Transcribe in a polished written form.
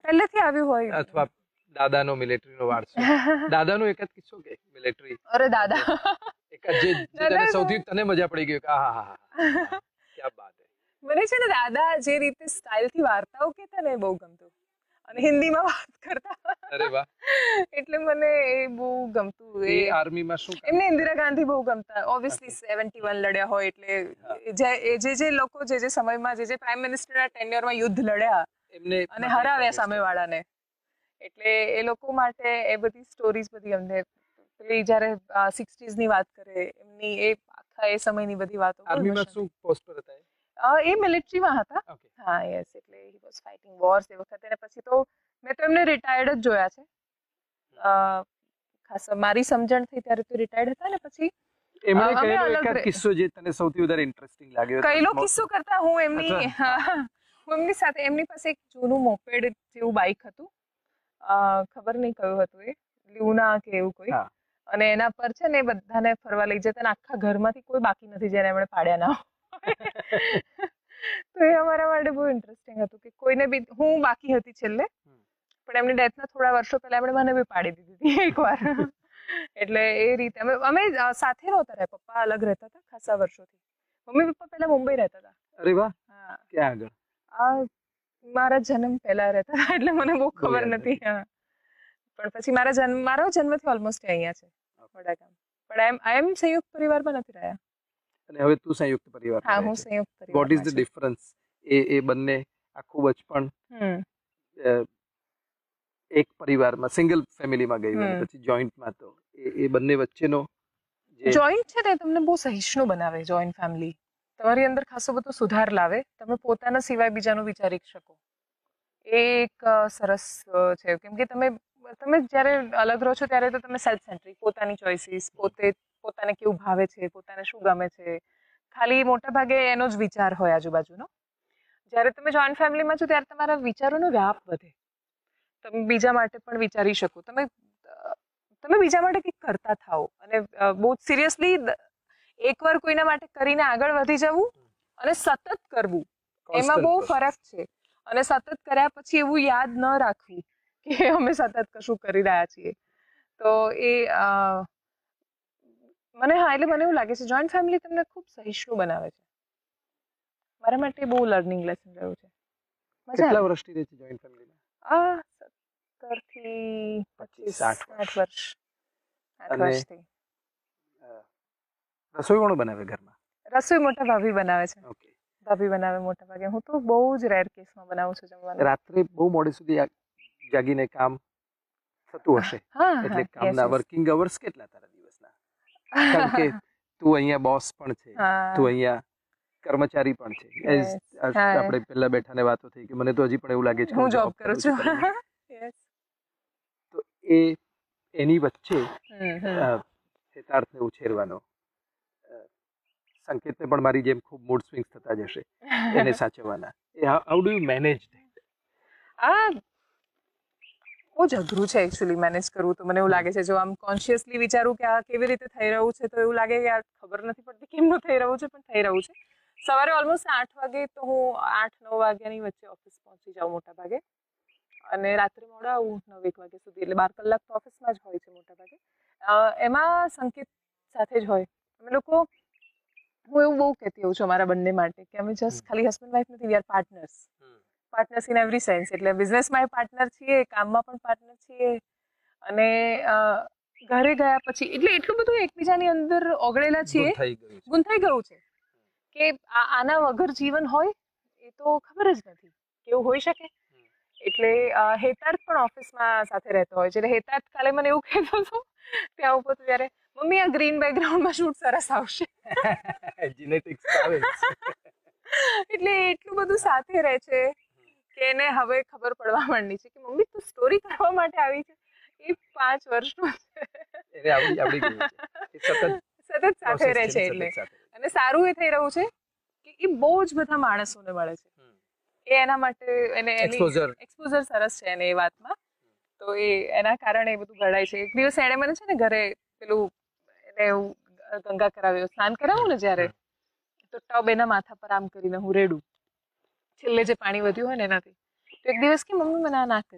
પહેલેથી આવ્યું હોય. અથવા દાદાનો મિલિટરીનો વારસો. દાદાનો એક જ કિસ્સો કે મિલિટરી? અરે દાદા, એક જ જે તને સૌથી તને મજા પડી ગઈ કે હા હા હા ક્યા બાત હે. મને છે ને દાદા જે રીતે સ્ટાઇલથી વાર્તાઓ કહેતા ને એ બહુ ગમતું, અને હિન્દીમાં વાત કરતા. અરે વાહ. એટલે મને એ બહુ ગમતું. એ આર્મીમાં શું કામ? એમને ઇન્દિરા ગાંધી બહુ ગમતા. ઓબ્વિયસલી 71 લડ્યા હોય એટલે જે લોકો જે સમયમાં જે પ્રાઇમ મિનિસ્ટરના ટેન્યોરમાં યુદ્ધ લડ્યા એમને અને હરાવ્યા સામેવાળાને, એટલે એ લોકો માટે એ બધી સ્ટોરીઝ બધી અમને, પેલી જ્યારે 60s ની વાત કરે એમની એ આખા એ સમયની બધી વાતો. આર્મીમાં શું પોસ્ટ પર હતા? એ મિલિટરીમાં હતા. હા, યસ. એટલે હી વોઝ ફાઇટિંગ વોર્સ એ વખતે. અને પછી તો મેં તો એમને રિટાયર્ડ જ જોયા છે. ખાસ મારી સમજણ થઈ ત્યારે તો રિટાયર્ડ હતા. ને પછી એમણે કહેલો એકાદ કિસ્સો જે તને સૌથી વધારે ઇન્ટરેસ્ટિંગ લાગ્યો? કઈલો કિસ્સો કરતા હું એમની સાથે, એમની પાસે એક જૂનું મોપેડ જેવું બાઇક હતું, ખબર નહીં કયું હતું એ, લ્યુના કે એવું કોઈ, અને એના પર છે ને બધાને ફરવા લઈ જતા, અને આખા ઘરમાંથી કોઈ બાકી નથી જેને એમણે પાડ્યા ના. તો એ અમારા માટે બહુ ઇન્ટરેસ્ટિંગ હતું કે કોઈને બી, હું બાકી હતી છેલ્લે, પણ એમની ડેથના થોડા વર્ષો પહેલા એમણે મને બી પાડી દીધી હતી એકવાર. એટલે એ રીતે અમે સાથે નહોતા રહ્યા. પપ્પા અલગ રહેતા હતા ખાસા વર્ષોથી. મમ્મી પપ્પા પહેલા મુંબઈ રહેતા હતા. અરે વાહ. હા. ક્યાં આગળ? મારા જન્મ પહેલા રહેતા હતા, એટલે મને બહુ ખબર નથી. પણ પછી મારો જન્મથી ઓલમોસ્ટ અહીંયા છે, વડાગામ. પણ આઈ એમ સંયુક્ત પરિવારમાં નથી રહ્યા. અને હવે તું સંયુક્ત પરિવાર? હા, હું સંયુક્ત પરિવાર. What is the difference? એ બંને આખું બચપણ એક પરિવારમાં, સિંગલ ફેમિલીમાં ગયું, અને પછી જોઈન્ટમાં, તો એ બંને વચ્ચેનો જોઈન્ટ છે ને તમને બહુ સહિષ્ણુ બનાવે. જોઈન્ટ ફેમિલી તમારી અંદર ખાસો બધો સુધાર લાવે. તમે પોતાના સિવાય બીજાનું વિચારી શકો. એ એક સરસ છે, કેમ કે તમે જ્યારે અલગ રહો છો ત્યારે તો તમે સેલ્ફ સેન્ટ્રિક, પોતાની ચોઇસીસ, પોતાને કેવું ભાવે છે, પોતાને શું ગમે છે, ખાલી મોટા ભાગે એનો જ વિચાર હોય આજુબાજુનો. જ્યારે તમે જોઈન્ટ ફેમિલીમાં છો ત્યારે તમારા વિચારોનો વ્યાપ વધે. તમે બીજા માટે પણ વિચારી શકો. તમે બીજા માટે કંઈક કરતા થાઓ. અને બહુ સિરિયસલી એકવાર કોઈના માટે કરીને આગળ વધી જવું અને સતત કરવું, એમાં બહુ ફરક છે. અને સતત કર્યા પછી એવું યાદ ન રાખવું કે અમે સતત કશું કરી રહ્યા છીએ. તો એ મને એવું લાગે છે જોઈન્ટ ફેમિલી તમને ખૂબ સહિષ્ણુ બનાવે છે. મારા માટે બહુ લર્નિંગ લેસન રહ્યું છે. કેટલા વર્ષથી રહે છે જોઈન્ટ ફેમિલીમાં? 17 થી 25 વર્ષ. 8 વર્ષથી. રસોઈ કોણ બનાવે ઘરમાં? રસોઈ મોટા ભાભી બનાવે છે. ભાભી બનાવે મોટા ભાગે. હું તો બહુ જ રેર કેસમાં બનાવું છું જમવાનું. રાત્રે બહુ મોડે સુધી જાગીને કામ થતું હશે, એટલે કામના વર્કિંગ અવર્સ કેટલા તારા દિવસના? કારણ કે તું અહીંયા બોસ પણ છે, તું અહીંયા કર્મચારી પણ છે. આપણે પહેલા બેઠાને વાતો થઈ કે મને તો હજી પણ એવું લાગે છે કે હું જોબ કરું છું. તો એની વચ્ચે હેતાર્થને ઉછેરવાનો, સંકેતને પણ મારી જેમ ખૂબ મૂડ સ્વિંગ્સ થતા જ હશે, એને સાચવવાના, how do you manage that? બહુ જ અઘરું છે એકચ્યુઅલી મેનેજ કરવું. તો મને એવું લાગે છે, જો આમ કોન્શિયસલી વિચારું કે આ કેવી રીતે થઈ રહ્યું છે, તો એવું લાગે કે આ ખબર નથી પડતી કેમનું થઈ રહ્યું છે, પણ થઈ રહ્યું છે. સવારે ઓલમોસ્ટ 8 વાગે તો હું 8-9 વાગ્યાની વચ્ચે ઓફિસ પહોંચી જાઉં મોટા ભાગે, અને રાત્રે મોડા આવું 9-1 વાગ્યા સુધી, એટલે 12 કલાક તો ઓફિસમાં જ હોય છે મોટા ભાગે. એમાં સંકેત સાથે જ હોય. અમે લોકો, હું એવું બહુ કહેતી હોઉં છું અમારા બંને માટે કે અમે જસ્ટ ખાલી હસબન્ડ વાઇફ નથી, we are partners in every sense. એટલે બિઝનેસમાં પાર્ટનર છીએ, કામમાં પણ પાર્ટનર છીએ, અને ઘરે ગયા પછી એટલે એટલું બધું એકબીજાની અંદર ઓગળેલા છીએ, ગૂંથાઈ ગયું છે કે આના વગર જીવન હોય એ તો ખબર જ નથી કેવું હોઈ શકે. એટલે હેતાર્થ પણ ઓફિસમાં સાથે રહેતો હોય છે. એટલે હેતાર્થ કાલે મને એવું કહેતો હતો ત્યાં ઉપર ત્યારે, મમ્મી આ ગ્રીન બેકગ્રાઉન્ડમાં શૂટ સરસ આવશે. એટલે એટલું બધું સાથે રહે છે કે એને હવે ખબર પડવા માંડી છે કે મમ્મી તું સ્ટોરી કરવા માટે આવી છે. એ 5 વર્ષનો સતત સાથે રહે છે. એટલે અને સારું એ થઈ રહ્યું છે કે એ બહુ જ બધા માણસોને મળે છે. એ એના માટે એક્સપોઝર સરસ છે એને એ વાતમાં. તો એ એના કારણે એ બધું ઘડાય છે. એક દિવસ એણે મને છે ને ઘરે પેલું એને એવું ગંગા કરાવ્યો, સ્નાન કરાવું ને જ્યારે, તો ટબ એના માથા પર આમ કરીને હું રેડું, છેલ્લે જે પાણી વધ્યું હોય ને એનાથી. તો એક દિવસ કે મમ્મી મને આ ના